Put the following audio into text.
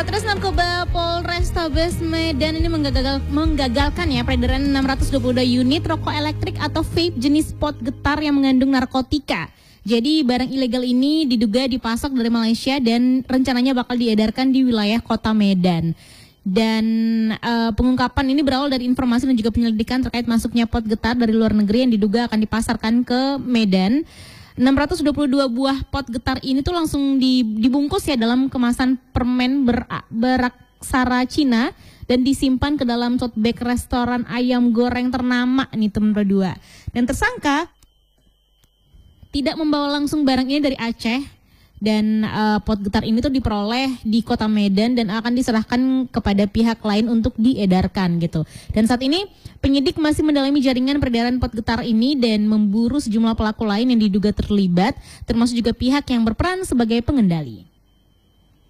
Satres Narkoba Polrestabes Medan ini menggagalkan ya peredaran 622 unit rokok elektrik atau vape jenis pot getar yang mengandung narkotika. Jadi barang ilegal ini diduga dipasok dari Malaysia dan rencananya bakal diedarkan di wilayah kota Medan. Dan pengungkapan ini berawal dari informasi dan juga penyelidikan terkait masuknya pot getar dari luar negeri yang diduga akan dipasarkan ke Medan. 622 buah pot getar ini tuh langsung dibungkus ya dalam kemasan permen beraksara Cina dan disimpan ke dalam tote bag restoran ayam goreng ternama nih teman berdua. Dan tersangka tidak membawa langsung barang ini dari Aceh. Dan pot getar ini tuh diperoleh di kota Medan dan akan diserahkan kepada pihak lain untuk diedarkan gitu. Dan saat ini penyidik masih mendalami jaringan peredaran pot getar ini dan memburu sejumlah pelaku lain yang diduga terlibat, termasuk juga pihak yang berperan sebagai pengendali.